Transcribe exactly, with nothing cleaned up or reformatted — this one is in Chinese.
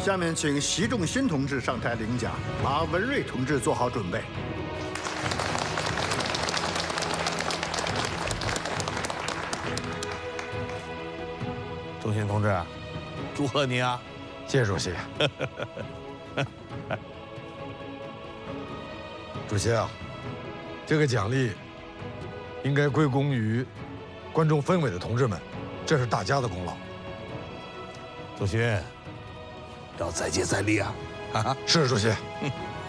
下面请习仲勋同志上台领奖，马文瑞同志做好准备。 仲勋同志，祝贺你啊！ 谢谢主席。主席啊，这个奖励应该归功于关中分委的同志们，这是大家的功劳。 仲勋，要再接再厉啊！啊， 是主席。 嗯